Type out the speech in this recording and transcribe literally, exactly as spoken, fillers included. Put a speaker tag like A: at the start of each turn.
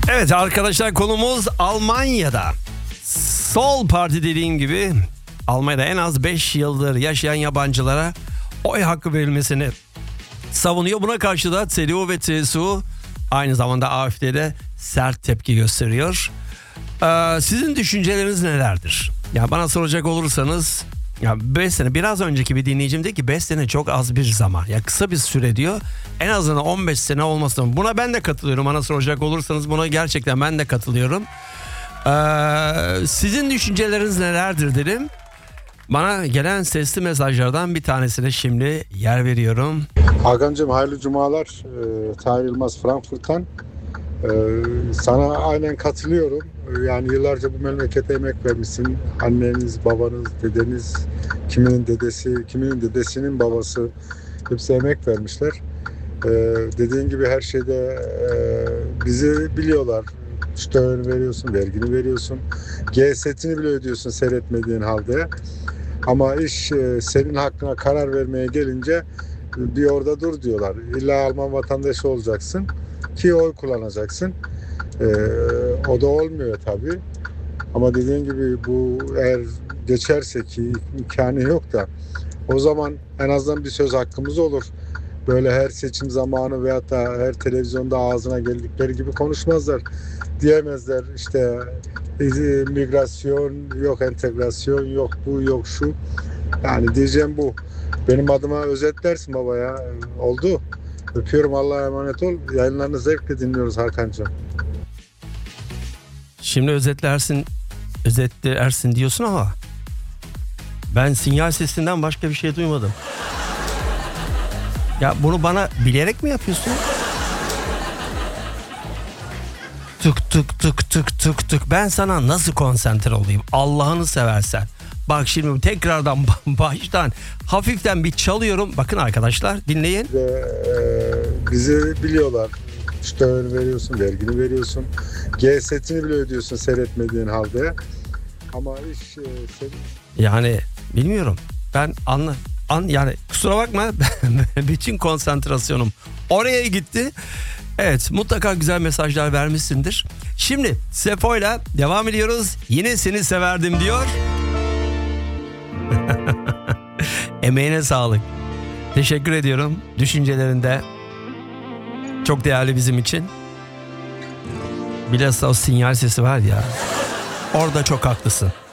A: Evet arkadaşlar, konumuz Almanya'da. Sol Parti dediğim gibi Almanya'da en az beş yıldır yaşayan yabancılara oy hakkı verilmesini savunuyor. Buna karşı da C D U ve C S U, aynı zamanda A F D'de sert tepki gösteriyor. Ee, sizin düşünceleriniz nelerdir? Ya bana soracak olursanız, ya beş sene, biraz önceki bir dinleyicim dedi ki beş sene çok az bir zaman. Ya kısa bir süre diyor. En azından on beş sene olmasın. Buna ben de katılıyorum. Bana soracak olursanız buna gerçekten ben de katılıyorum. Ee, sizin düşünceleriniz nelerdir dedim. Bana gelen sesli mesajlardan bir tanesine şimdi yer veriyorum.
B: Hakan'cığım hayırlı cumalar. Ee, Tahir Yılmaz Frankfurt'tan. Ee, sana aynen katılıyorum. Yani yıllarca bu memlekete emek vermişsin. Anneniz, babanız, dedeniz, kiminin dedesi, kiminin dedesinin babası hepsi emek vermişler. Ee, dediğin gibi her şeyde e, bizi biliyorlar. İşte ön veriyorsun, vergini veriyorsun. G setini bile ödüyorsun seyretmediğin halde. Ama iş e, senin hakkına karar vermeye gelince bir orada dur diyorlar. İlla Alman vatandaşı olacaksın ki oy kullanacaksın. Ee, o da olmuyor tabii. Ama dediğin gibi bu eğer geçerse, ki imkanı yok da, o zaman en azından bir söz hakkımız olur. Böyle her seçim zamanı veyahut da her televizyonda ağzına geldikleri gibi konuşmazlar. Diyemezler işte migrasyon yok, entegrasyon yok, bu yok, şu. Yani diyeceğim bu. Benim adıma özetlersin baba ya. Oldu. Öpüyorum, Allah'a emanet ol. Yayınlarını zevkle dinliyoruz Hakan'cığım.
A: Şimdi özetlersin, özetlersin diyorsun ama ben sinyal sesinden başka bir şey duymadım. Ya bunu bana bilerek mi yapıyorsun? Tık tık tık tık tık tık. Ben sana nasıl konsantre olayım? Allah'ını seversen. Bak şimdi tekrardan baştan hafiften bir çalıyorum. Bakın arkadaşlar, dinleyin.
B: Ve, e, bizi biliyorlar. İşte ön veriyorsun, vergini veriyorsun. G setini bile ödüyorsun seyretmediğin halde. Ama iş e, senin...
A: Yani bilmiyorum. Ben anla, an, yani kusura bakma. Bütün konsantrasyonum oraya gitti. Evet, mutlaka güzel mesajlar vermişsindir. Şimdi Sefo'yla devam ediyoruz. Yine seni severdim diyor. Emeğine sağlık. Teşekkür ediyorum. Düşüncelerinde çok değerli bizim için. Bilhassa o sinyal sesi var ya. Orada çok haklısın.